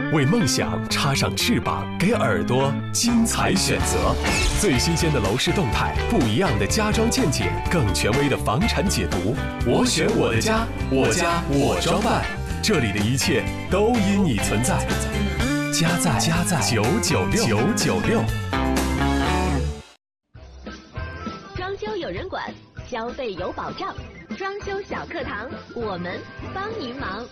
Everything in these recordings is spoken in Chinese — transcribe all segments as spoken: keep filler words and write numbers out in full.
为梦想插上翅膀，给耳朵精彩选择。最新鲜的楼市动态，不一样的家装见解，更权威的房产解读。我选我的家，我家我装扮，这里的一切都因你存在。家在家在九九六九九六。 装修有人管，消费有保障。装修小课堂，我们帮您忙。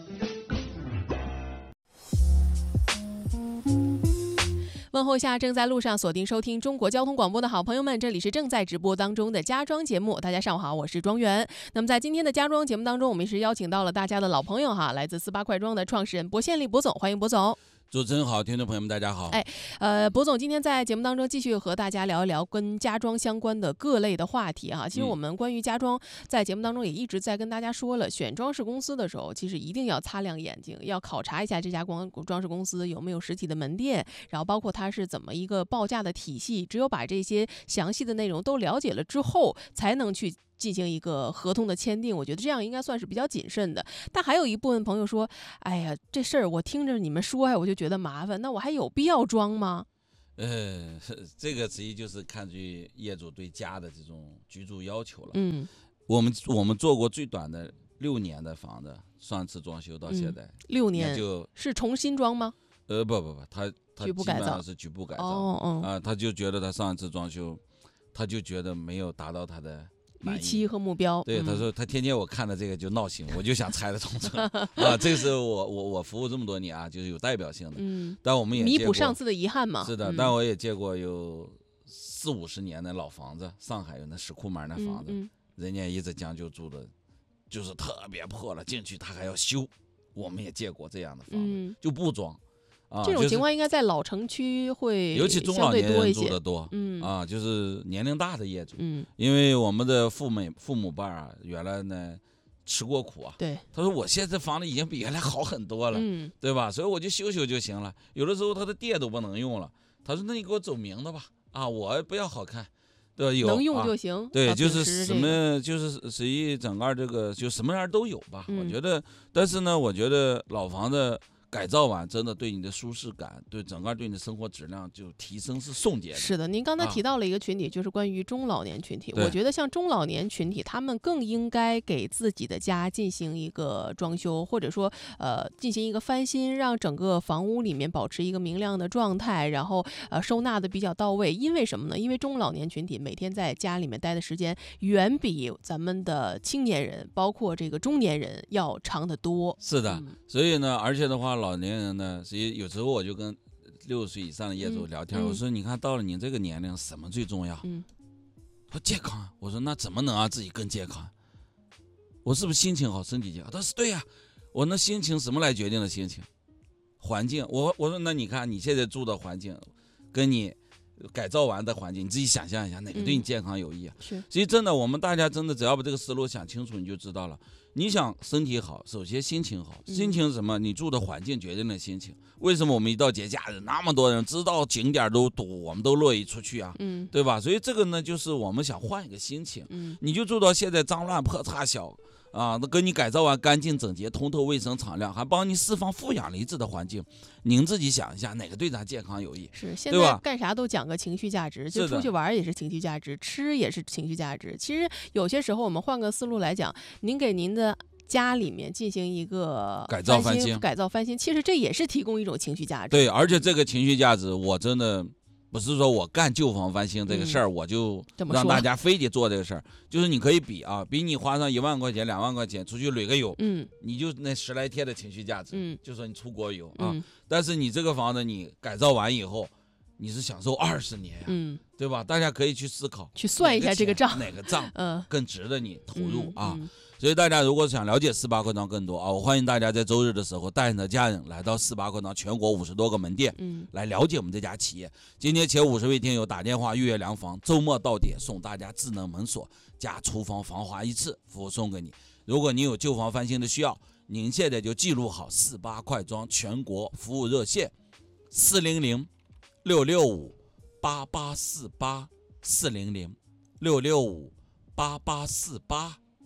问候下正在路上锁定收听中国交通广播的好朋友们，这里是正在直播当中的家装节目。大家上午好，我是庄园。那么在今天的家装节目当中，我们是邀请到了大家的老朋友哈，来自四八快装的创始人薄宪利薄总，欢迎薄总。 主持人好，听众朋友们大家好。 哎，呃，薄总今天在节目当中继续和大家聊一聊跟家装相关的各类的话题哈。其实我们关于家装在节目当中也一直在跟大家说了，选装饰公司的时候，其实一定要擦亮眼睛，要考察一下这家光装饰公司有没有实体的门店，然后包括它是怎么一个报价的体系。只有把这些详细的内容都了解了之后，才能去进行一个合同的签订，我觉得这样应该算是比较谨慎的。但还有一部分朋友说，哎呀，这事儿我听着你们说呀，我就觉得麻烦，那我还有必要装吗？ 呃，这个实际就是看据业主对家的这种居住要求了。 嗯， 我们我们做过最短的六年的房子，上次装修到现在、嗯、 六年， 就是重新装吗？ 呃，不不不，他他基本上是局部改造。 哦哦， 啊、呃，他就觉得他上一次装修，他就觉得没有达到他的预期和目标。 对，他说他天天我看到这个就闹心，我就想拆了重整啊。这是我我我服务这么多年啊，就是有代表性的。 嗯， 但我们也弥补上次的遗憾嘛。 是的， 嗯、 但我也见过有四五十年的老房子，上海有那石库门那房子， 嗯嗯、 人家一直将就住的，就是特别破了，进去他还要修。我们也见过这样的房子， 嗯、 就不装。啊、 这种情况应该在老城区会尤其中老年人住的多， 嗯啊，就是年龄大的业主， 嗯， 因为我们的父母父母辈啊，原来呢吃过苦啊， 对， 他说我现在房子已经比原来好很多了， 嗯， 对吧？所以我就修修就行了。有的时候他的电都不能用了，他说那你给我走明的吧，啊，我不要好看，对吧？有能用就行， 啊、对，就是什么、 这个， 就是实际整个这个就什么样都有吧、 嗯。 我觉得，但是呢，我觉得老房子改造完真的对你的舒适感，对整个对你的生活质量就提升是送节的。 是的，您刚才提到了一个群体，啊、就是关于中老年群体。我觉得像中老年群体，他们更应该给自己的家进行一个装修，或者说呃进行一个翻新，让整个房屋里面保持一个明亮的状态，然后呃收纳的比较到位。因为什么呢？因为中老年群体每天在家里面待的时间远比咱们的青年人，包括这个中年人要长得多。 是的， 嗯、 所以呢，而且的话。老年人呢，所以有时候我就跟六十岁以上的业主聊天、嗯嗯，我说：“你看到了你这个年龄，什么最重要？” 嗯， 他说健康。我说：“那怎么能让自己更健康？我是不是心情好，身体健康？”他说：“对呀、啊。”我那心情什么来决定的心情？环境。我我说那你看你现在住的环境，跟你改造完的环境，你自己想象一下，哪个对你健康有益啊？ 嗯、是。 所以真的，我们大家真的只要把这个思路想清楚，你就知道了。你想身体好，首先心情好。心情是什么？你住的环境决定了心情。为什么我们一到节假日，那么多人知道景点都堵，我们都乐意出去啊？ 嗯， 对吧？所以这个呢，就是我们想换一个心情。 嗯， 你就住到现在脏乱破差小啊，那跟你改造完干净整洁、通透、卫生、敞亮，还帮你释放负氧离子的环境，您自己想一下，哪个对咱健康有益？ 是，现在干啥都讲个情绪价值，就出去玩也是情绪价值，吃也是情绪价值。其实有些时候我们换个思路来讲，您给您的家里面进行一个改造翻新， 改造翻新，其实这也是提供一种情绪价值。 对，而且这个情绪价值，我真的不是说我干旧房翻新这个事儿、嗯，我就让大家非得做这个事儿。就是你可以比啊，比你花上一万块钱、两万块钱出去旅个游， 嗯， 你就那十来天的情绪价值， 嗯， 就说你出国游啊、 嗯。 但是你这个房子你改造完以后，你是享受二十年呀、啊， 嗯， 对吧？大家可以去思考， 去算一下这个账， 哪个账嗯更值得你投入、 嗯、 啊。 嗯所以大家如果想了解四八快装更多啊，我欢迎大家在周日的时候带着家人来到四八快装全国五十多个门店， 嗯， 来了解我们这家企业。今天前五十位听友打电话预约量房，周末到点送大家智能门锁加厨房防滑一次服务送给你。如果你有旧房翻新的需要，您现在就记录好四八快装全国服务热线四零零六六五八八四八四零零六六五八八四八。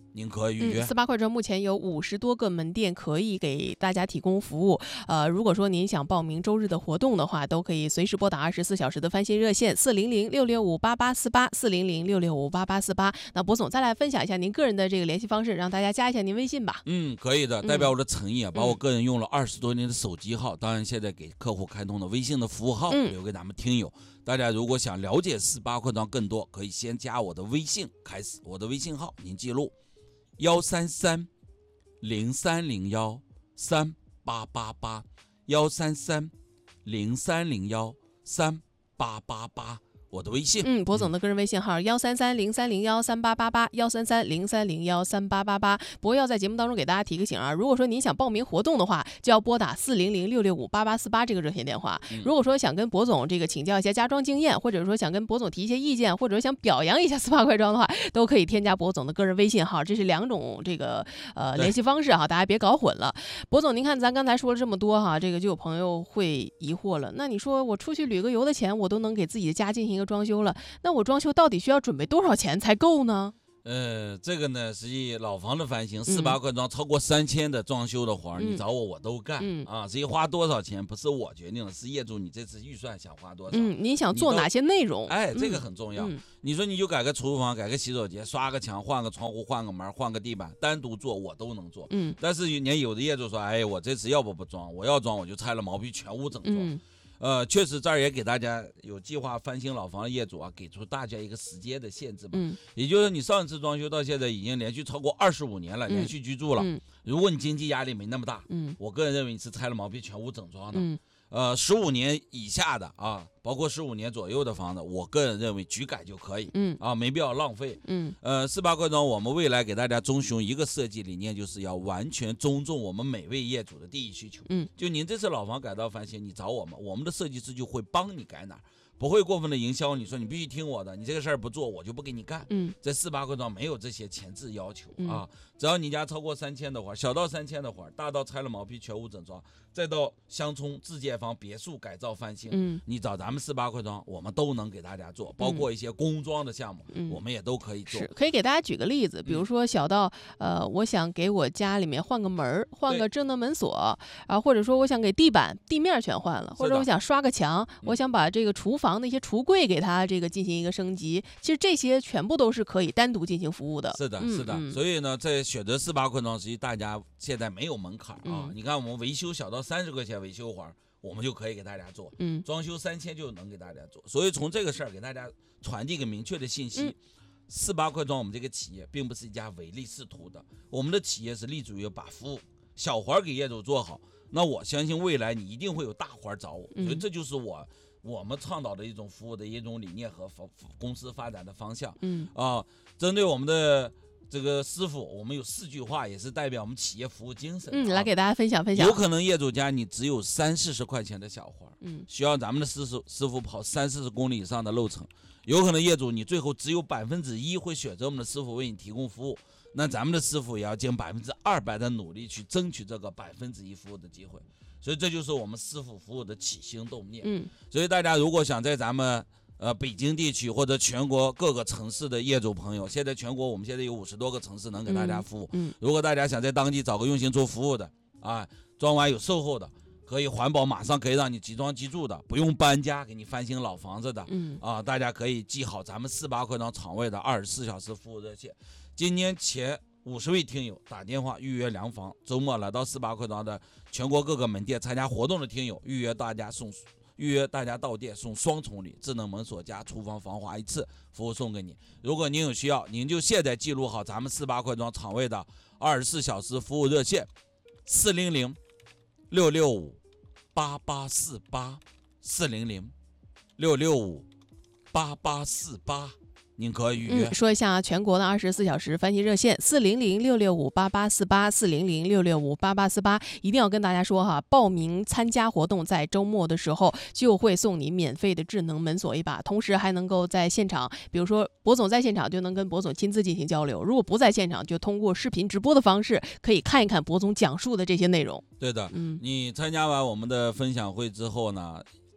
您可以预约。 嗯、四八快专目前有五十多个门店可以给大家提供服务。呃，如果说您想报名周日的活动的话，都可以随时拨打二十四小时的翻新热线四零零六六五八八四八四零零六六五八八四八。那博总再来分享一下您个人的这个联系方式，让大家加一下您微信吧。 嗯，可以的，代表我的诚意啊， 嗯、 把我个人用了二十多年的手机号，当然现在给客户开通的微信的服务号、 嗯、 留给咱们听友。大家如果想了解四八快专更多，可以先加我的微信开始，我的微信号您记录。幺三三零三零幺三八八八，幺三三零三零幺三八八八，我的微信。 嗯，博总的个人微信号幺三三零三零幺三八八八，幺三三零三零幺三八八八。博要在节目当中给大家提个醒啊，如果说您想报名活动的话，就要拨打四零零六六五八八四八这个热线电话。 嗯、 如果说想跟博总这个请教一些家装经验，或者说想跟博总提一些意见，或者说想表扬一下四八快装的话，都可以添加博总的个人微信号，这是两种这个呃联系方式哈，大家别搞混了。博总，您看咱刚才说了这么多哈，这个就有朋友会疑惑了，那你说我出去旅个游的钱，我都能给自己的家进行一个装修了，那我装修到底需要准备多少钱才够呢？ 呃，这个呢，实际老房的翻新，四八快装超过三千的装修的活儿、嗯，你找我我都干、 嗯、 啊。至于花多少钱，不是我决定的，是业主你这次预算想花多少。 嗯，您想做哪些内容？ 哎，这个很重要、 嗯。 你说你就改个厨房，改个洗手间，刷个墙，换个窗户，换个门，换个地板，单独做我都能做。 嗯， 但是年有的业主说，哎，我这次要不不装，我要装我就拆了毛坯，全屋整装。 嗯呃，确实这儿也给大家有计划翻新老房的业主啊，给出大家一个时间的限制吧。 嗯， 也就是你上一次装修到现在已经连续超过二十五年了、嗯，连续居住了、 嗯。 如果你经济压力没那么大， 嗯， 我个人认为你是拆了毛坯全屋整装的。 嗯， 呃，十五年以下的啊，包括十五年左右的房子，我个人认为局改就可以。 嗯， 啊，没必要浪费。 嗯， 呃，四八快装我们未来给大家中雄一个设计理念，就是要完全尊重我们每位业主的第一需求。 嗯， 就您这次老房改造翻新，你找我们，我们的设计师就会帮你改哪儿，不会过分的营销你，说你必须听我的，你这个事儿不做我就不给你干。 嗯， 在四八快装没有这些前置要求、 嗯、 啊，只要你家超过三千的活，小到三千的活，大到拆了毛坯全屋整装，再到乡村自建房别墅改造翻新， 嗯， 你找咱们四八快装，我们都能给大家做，包括一些工装的项目、嗯、我们也都可以做。 是，可以给大家举个例子，比如说小到、嗯、呃，我想给我家里面换个门，换个智能门锁啊，或者说我想给地板地面全换了，或者我想刷个墙、嗯，我想把这个厨房的一些橱柜给它这个进行一个升级，其实这些全部都是可以单独进行服务的。 是的，是的。嗯、所以呢，在选择四八快装，实际大家现在没有门槛啊、 嗯。 你看我们维修小到三十块钱维修活，我们就可以给大家做。 嗯， 装修三千就能给大家做。所以从这个事儿给大家传递一个明确的信息。嗯，四八快装我们这个企业并不是一家唯利是图的，我们的企业是立足于把服务小活给业主做好。那我相信未来你一定会有大活找我，所以这就是我我们倡导的一种服务的一种理念和公司发展的方向。 嗯啊，针对我们的这个师傅，我们有四句话，也是代表我们企业服务精神。 嗯，来给大家分享分享。 有可能业主家你只有三四十块钱的小活， 嗯， 需要咱们的师傅师傅跑三四十公里以上的路程。有可能业主你最后只有百分之一会选择我们的师傅为你提供服务，那咱们的师傅也要尽百分之二百的努力去争取这个百分之一服务的机会。所以这就是我们师傅服务的起心动念。 嗯， 所以大家如果想在咱们呃北京地区或者全国各个城市的业主朋友，现在全国我们现在有五十多个城市能给大家服务。 嗯，嗯如果大家想在当地找个用心做服务的啊，装完有售后的，可以环保马上可以让你即装即住的，不用搬家给你翻新老房子的。 嗯啊，大家可以记好咱们四八快装厂位的二十四小时服务热线。今年前五十位听友打电话预约量房，周末来到四八快装的全国各个门店参加活动的听友，预约大家送预约大家到店送双重礼，智能门锁加厨房防滑一次服务送给你。如果您有需要，您就现在记录好咱们四八快装厂位的二十四小时服务热线四零零六六五八八四八四零零六六五八八四八。您可以预约、 嗯、说一下全国的二十四小时翻新热线四零零六六五八八四八四零零六六五八八四八，一定要跟大家说哈，报名参加活动在周末的时候就会送你免费的智能门锁一把，同时还能够在现场，比如说博总在现场就能跟博总亲自进行交流，如果不在现场就通过视频直播的方式可以看一看博总讲述的这些内容。 对的， 嗯， 你参加完我们的分享会之后呢，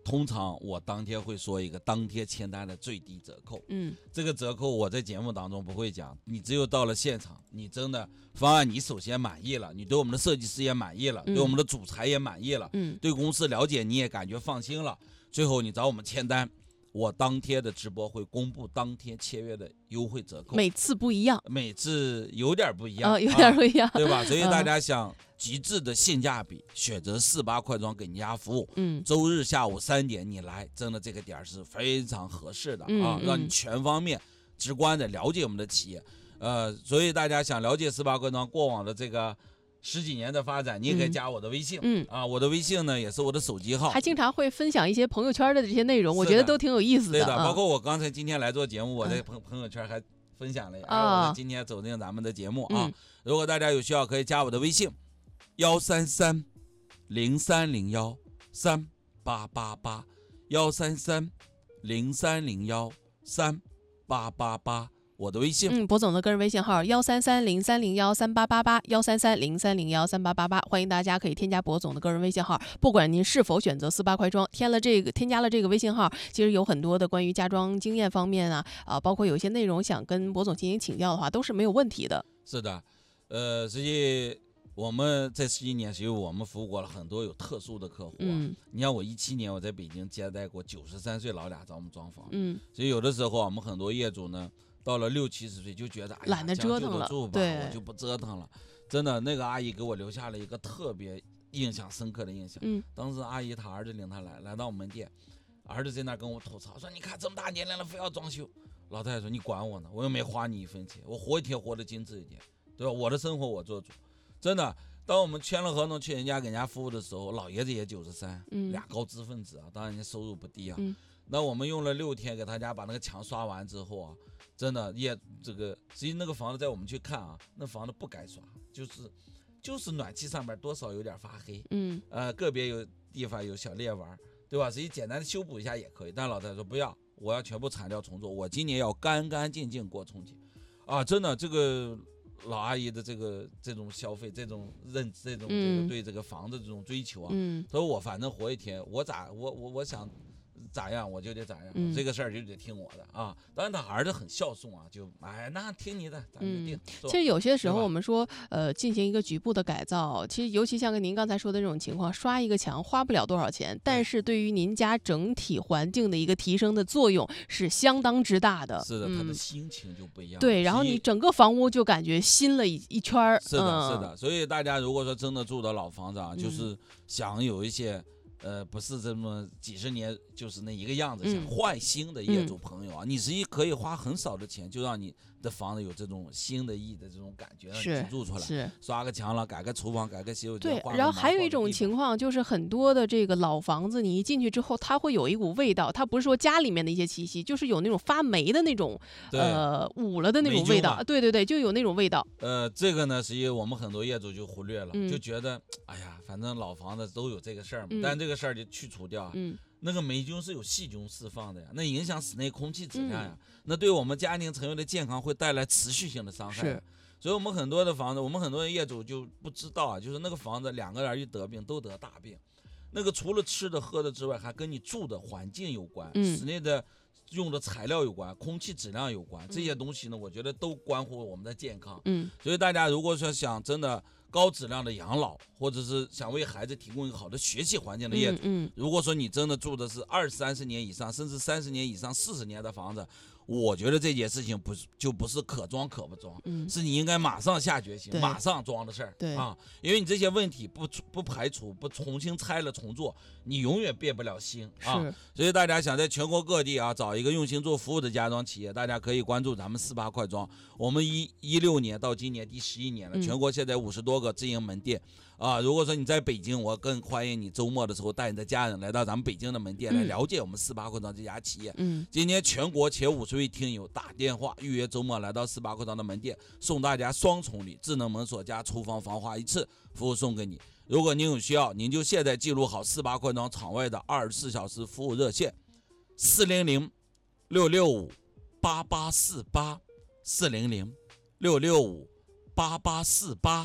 通常我当天会说一个当天签单的最低折扣。 嗯， 这个折扣我在节目当中不会讲，你只有到了现场，你真的方案你首先满意了，你对我们的设计师也满意了， 嗯、 对我们的主材也满意了， 嗯， 对公司了解你也感觉放心了，最后你找我们签单。我当天的直播会公布当天签约的优惠折扣， 每次不一样， 每次有点不一样， 呃、有点不一样、 啊，对吧？所以大家想极致的性价比，选择四八快装给你家服务。 嗯， 周日下午三点你来，真的这个点是非常合适的、 嗯、 啊， 嗯、 让你全方面直观的了解我们的企业。呃，所以大家想了解四八快装过往的这个十几年的发展，你也可以加我的微信， 嗯啊，我的微信呢也是我的手机号， 还经常会分享一些朋友圈的这些内容，我觉得都挺有意思的。 对的， 啊、 包括我刚才今天来做节目，我在朋、嗯、朋友圈还分享了，啊，我今天走进咱们的节目啊、 嗯。 如果大家有需要，可以加我的微信，幺三三零三零幺三八八八，幺三三零三零幺三八八八。我的微信， 嗯，博总的个人微信号幺三三零三零幺三八八八，幺三三零三零幺三八八八，欢迎大家可以添加博总的个人微信号。不管您是否选择四八快装，添了这个添加了这个微信号，其实有很多的关于家装经验方面啊，啊，包括有些内容想跟博总进行请教的话，都是没有问题的。 是的，呃，实际我们这十一年，其实我们服务过了很多有特殊的客户、啊。 嗯， 你像我一七年我在北京接待过九十三岁老俩找我们装房。 嗯， 所以有的时候我们很多业主呢。到了六七十岁就觉得哎懒得折腾了，对， 我就不折腾了。真的，那个阿姨给我留下了一个特别印象深刻的印象。 嗯， 当时阿姨她儿子领她来，来到我们店，儿子在那跟我吐槽说：“你看这么大年龄了，非要装修。”老太太说：“你管我呢？我又没花你一分钱，我活一天活得精致一点，对吧？我的生活我做主。”真的，当我们签了合同去人家给人家服务的时候，老爷子也九十三， 嗯， 俩高知分子啊，当然人家收入不低啊。 嗯， 那我们用了六天给他家把那个墙刷完之后啊。真的也这个，实际那个房子在我们去看啊，那房子不该刷，就是就是暖气上面多少有点发黑， 嗯， 呃，个别有地方有小裂纹，对吧？实际简单的修补一下也可以。但老太太说不要，我要全部铲掉重做，我今年要干干净净过春节，啊，真的这个老阿姨的这个这种消费，这种认这种这个对这个房子这种追求啊， 嗯， 所以我反正活一天，我咋我我我想。咋样我就得咋样、 嗯， 这个事儿就得听我的啊。当然他儿子很孝顺啊，就哎那听你的，咱就定、 嗯。其实有些时候我们说，呃，进行一个局部的改造，其实尤其像跟您刚才说的这种情况，刷一个墙花不了多少钱，但是对于您家整体环境的一个提升的作用是相当之大的。 是的， 嗯、 他的心情就不一样。 对，然后你整个房屋就感觉新了一一圈儿。 是的， 嗯、 是的。所以大家如果说真的住的老房子啊，嗯、就是想有一些。呃，不是这么几十年就是那一个样子， 嗯、 想换新的业主朋友啊，嗯、你实际可以花很少的钱，就让你的房子有这种新的意的这种感觉，让你住出来， 是刷个墙了，改个厨房，改个洗手间。 对，然后还有一种情况就是很多的这个老房子，你一进去之后，它会有一股味道，它不是说家里面的一些气息，就是有那种发霉的那种，呃，捂了的那种味道。对对对，就有那种味道。 呃，这个呢，实际我们很多业主就忽略了， 嗯、 就觉得，哎呀，反正老房子都有这个事儿嘛， 嗯、 但这个事儿就去除掉啊。 嗯， 那个霉菌是有细菌释放的呀，那影响室内空气质量呀， 嗯、 那对我们家庭成员的健康会带来持续性的伤害。 是， 所以我们很多的房子，我们很多的业主就不知道啊，就是那个房子两个人一得病都得大病，那个除了吃的喝的之外，还跟你住的环境有关， 嗯、 室内的用的材料有关，空气质量有关，这些东西呢，我觉得都关乎我们的健康。 嗯， 所以大家如果说想真的高质量的养老，或者是想为孩子提供一个好的学习环境的业主， 嗯嗯、 如果说你真的住的是二三十年以上，甚至三十年以上、四十年的房子，我觉得这件事情不是就不是可装可不装， 嗯、 是你应该马上下决心、马上装的事儿。 对啊，因为你这些问题不不排除、不重新拆了重做，你永远变不了新啊。所以大家想在全国各地啊找一个用心做服务的家装企业，大家可以关注咱们四八快装。我们一一六年到今年第十一年了， 嗯、 全国现在五十多个直营门店。啊，如果说你在北京，我更欢迎你周末的时候带你的家人来到咱们北京的门店， 嗯、 来了解我们四八快装这家企业。 嗯， 今天全国前五十位听友打电话预约周末来到四八快装的门店，送大家双重礼：智能门锁加厨房防滑一次，服务送给你。如果您有需要，您就现在记录好四八快装场外的二十四小时服务热线：四零零六六五八八四八，四零零六六五八八四八。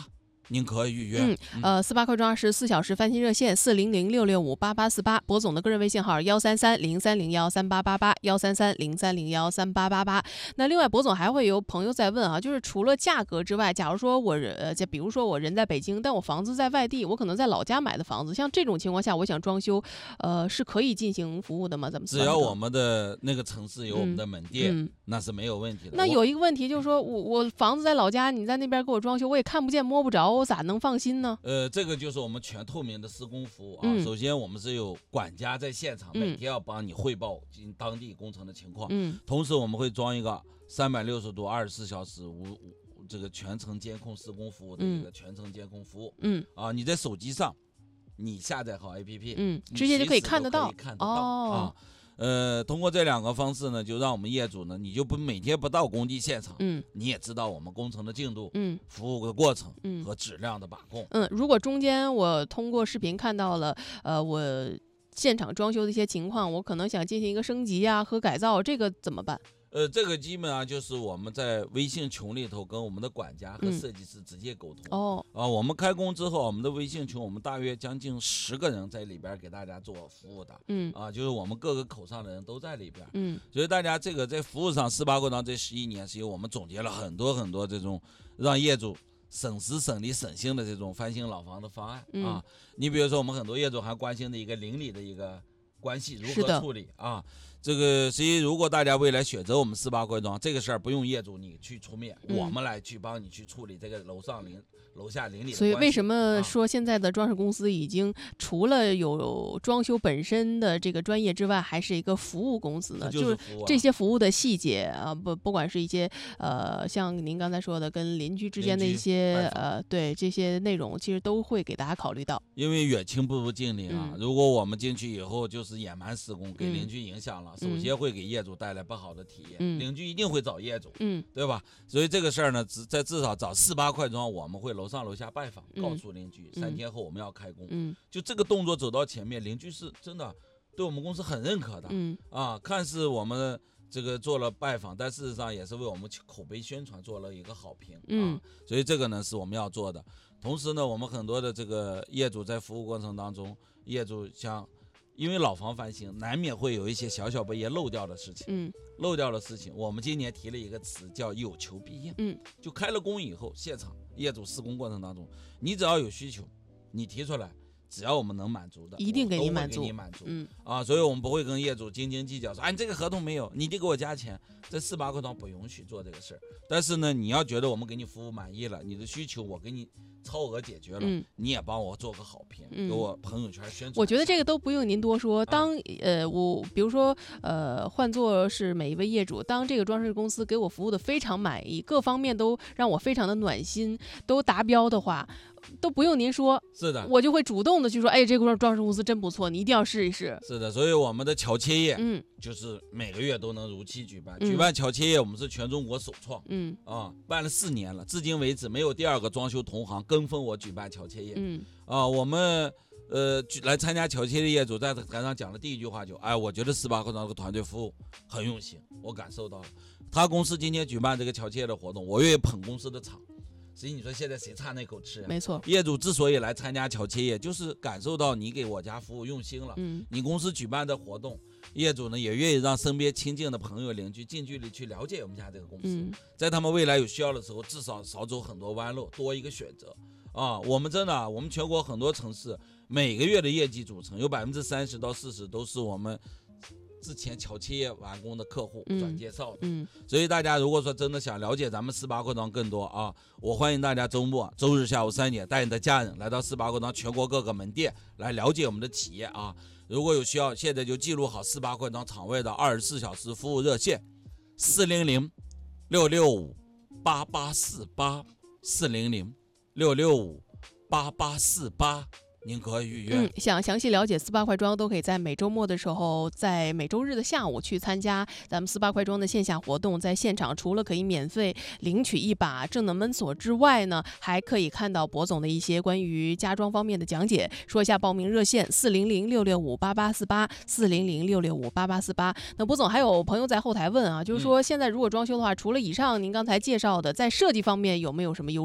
您可预约。 嗯，呃，四八快装二十四小时翻新热线四零零六六五八八四八，博总的个人微信号幺三三零三零幺三八八八幺三三零三零幺三八八八。那另外，博总还会有朋友在问啊，就是除了价格之外，假如说我呃，就比如说我人在北京，但我房子在外地，我可能在老家买的房子，像这种情况下，我想装修，呃，是可以进行服务的吗？咱们只要我们的那个城市有我们的门店， 嗯嗯、 那是没有问题的。 那有一个问题就是说我我房子在老家，你在那边给我装修，我也看不见摸不着，我咋能放心呢？ 呃，这个就是我们全透明的施工服务啊。 嗯、 首先，我们是有管家在现场， 嗯、 每天要帮你汇报当地工程的情况。 嗯， 同时我们会装一个三百六十度、二十四小时无这个全程监控施工服务的一个全程监控服务。 嗯啊，你在手机上，你下载好 A P P， 嗯，直接就可以看得到。 看得到哦。 啊。呃，通过这两个方式呢，就让我们业主呢，你就不每天不到工地现场， 嗯， 你也知道我们工程的进度， 嗯， 服务的过程， 嗯， 和质量的把控， 嗯，如果中间我通过视频看到了，呃，我现场装修的一些情况，我可能想进行一个升级啊和改造，这个怎么办？ 呃，这个基本上就是我们在微信群里头跟我们的管家和设计师直接沟通。 嗯、哦， 啊，我们开工之后，我们的微信群，我们大约将近十个人在里边给大家做服务的。 嗯， 啊，就是我们各个口上的人都在里边。 嗯， 所以大家这个在服务上，四八快装这十一年是由我们总结了很多很多这种让业主省时省力省心的这种翻新老房的方案、 嗯、 啊。你比如说，我们很多业主还关心的一个邻里的一个关系如何处理啊。这个所以如果大家未来选择我们四八快装，这个事儿不用业主你去出面、嗯，我们来去帮你去处理这个楼上邻楼下邻里的关系。 所以为什么说现在的装饰公司已经除了有装修本身的这个专业之外，还是一个服务公司呢？ 就是、啊、 就是这些服务的细节啊，不不管是一些呃像您刚才说的跟邻居之间的一些呃对这些内容，其实都会给大家考虑到。 因为远亲不如近邻啊、 嗯， 如果我们进去以后就是野蛮施工，给邻居影响了。 嗯首先会给业主带来不好的体验， 嗯、 邻居一定会找业主， 嗯， 对吧？所以这个事儿呢，只在至少找四八快装，我们会楼上楼下拜访， 嗯、 告诉邻居、嗯、三天后我们要开工。 嗯， 就这个动作走到前面，邻居是真的对我们公司很认可的。 嗯啊，看似我们这个做了拜访，但事实上也是为我们口碑宣传做了一个好评。 嗯， 啊、所以这个呢是我们要做的。同时呢，我们很多的这个业主在服务过程当中，业主像。因为老房翻新，难免会有一些小小不也漏掉的事情。 嗯， 漏掉的事情，我们今年提了一个词叫有求必应。 嗯， 就开了工以后，现场业主施工过程当中，你只要有需求，你提出来，只要我们能满足的， 一定给你满足。 给你满足。 嗯啊，所以我们不会跟业主斤斤计较，说啊，你这个合同没有，你得给我加钱。这四八快装不允许做这个事儿。但是呢，你要觉得我们给你服务满意了，你的需求我给你超额解决了， 嗯、 你也帮我做个好评， 嗯、 给我朋友圈宣传。 我觉得这个都不用您多说。当、啊、呃，我比如说呃，换作是每一位业主，当这个装饰公司给我服务的非常满意，各方面都让我非常的暖心，都达标的话，都不用您说， 是的， 我就会主动的去说，哎，这个装饰公司真不错，你一定要试一试。 是的，所以我们的乔切业， 嗯， 就是每个月都能如期举办。 嗯、 举办乔切业，我们是全中国首创， 嗯啊，办了四年了，至今为止没有第二个装修同行跟风我举办乔切业。 嗯啊，我们呃来参加乔切的业主在台上讲的第一句话就，哎，我觉得四八快装这个团队服务很用心，我感受到了。他公司今天举办这个乔切的活动，我愿意捧公司的场。所以你说现在谁差那口吃、啊？ 没错， 业主之所以来参加乔切业，就是感受到你给我家服务用心了。 嗯， 你公司举办的活动，业主呢也愿意让身边亲近的朋友邻居近距离去了解我们家这个公司、 嗯， 在他们未来有需要的时候，至少少走很多弯路，多一个选择啊。我们真的、啊，我们全国很多城市每个月的业绩组成有百分之三十到四十都是我们之前乔切业完工的客户转介绍的。 嗯，嗯， 所以大家如果说真的想了解咱们四八快装更多啊，我欢迎大家周末周日下午三点带你的家人来到四八快装全国各个门店来了解我们的企业啊。如果有需要，现在就记录好四八快装场外的二十四小时服务热线四零零六六五八八四八四零零六六五八八四八。您可以预约。 嗯，想详细了解四八快装，都可以在每周末的时候，在每周日的下午去参加咱们四八快装的线下活动。在现场，除了可以免费领取一把智能门锁之外呢，还可以看到博总的一些关于家装方面的讲解。说一下报名热线：四零零六六五八八四八，四零零六六五八八四八。那博总还有朋友在后台问啊，就是说现在如果装修的话，除了以上您刚才介绍的，在设计方面有没有什么优势？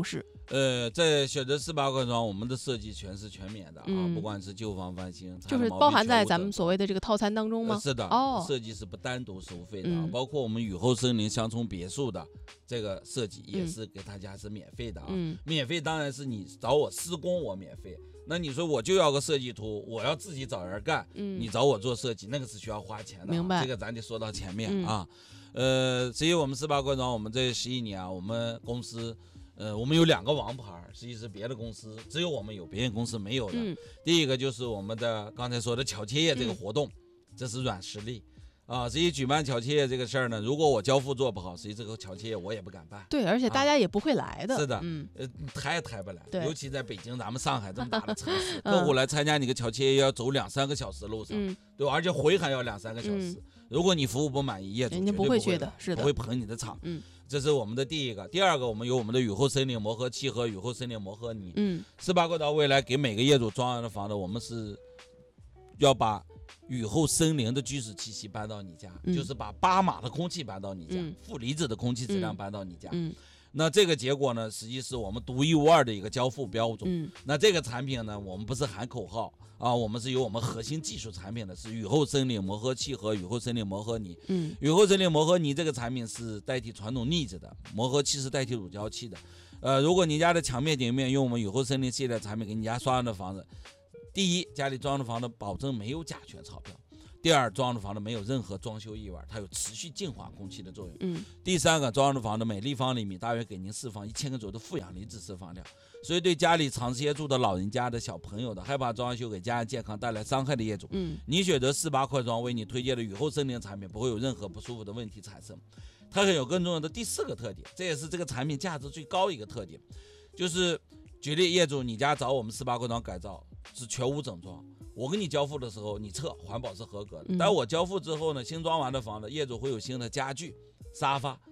呃，在选择四八块庄，我们的设计全是全免的啊， 嗯不管是旧房翻新， 就是包含在咱们所谓的这个套餐当中吗？ 呃、是的， 哦， 设计是不单独收费的， 嗯、 包括我们雨后森林乡村别墅的这个设计也是给大家是免费的啊。 嗯， 免费当然是你找我施工我免费，那你说我就要个设计图，我要自己找人干， 嗯、 你找我做设计那个是需要花钱的、啊， 明白？ 这个咱得说到前面、 嗯、 啊。呃，至于我们四八块庄，我们这十一年啊，我们公司。呃，我们有两个王牌，实际是别的公司只有我们有，别人公司没有的。 嗯、 第一个就是我们的刚才说的巧切业这个活动，嗯、这是软实力啊。至于举办巧切业这个事儿呢，如果我交付做不好，实际这个巧切业我也不敢办。 对，而且大家也不会来的。 啊、是的， 嗯， 呃，抬也抬不来，尤其在北京，咱们上海这么大的城市， 嗯、 客户来参加你个巧切业要走两三个小时路上， 嗯、 对吧？而且回还要两三个小时。 嗯、 如果你服务不满意，业主绝对不会去的，是的， 不会捧你的场。 嗯。 这是我们的第一个，第二个，我们有我们的雨后森林磨合漆和雨后森林磨合泥。 嗯， 四八块庄未来给每个业主装完的房子，我们是要把雨后森林的居室气息搬到你家， 嗯、 就是把巴马的空气搬到你家， 嗯、 负离子的空气质量搬到你家。 嗯， 那这个结果呢，实际是我们独一无二的一个交付标准。 嗯， 那这个产品呢，我们不是喊口号啊，我们是有我们核心技术产品的，是雨后森林磨合漆和雨后森林磨合泥。 嗯， 雨后森林磨合泥这个产品是代替传统腻子的，磨合漆是代替乳胶漆的。呃，如果你家的墙面顶面用我们雨后森林系列产品给你家刷上的房子，第一，家里装的房子保证没有甲醛超标。第二，装的房子没有任何装修异味，它有持续净化空气的作用。 嗯。 第三个，装的房子每立方厘米大约给您释放一千个左右的负氧离子释放量，所以对家里长时间住的老人家的小朋友的，害怕装修给家人健康带来伤害的业主， 嗯， 你选择四八块庄为你推荐的雨后森林产品，不会有任何不舒服的问题产生。它还有更重要的第四个特点，这也是这个产品价值最高一个特点，就是举例，业主你家找我们四八块庄改造是全屋整装。我给你交付的时候，你测环保是合格的。但我交付之后呢，新装完的房子，业主会有新的家具、沙发，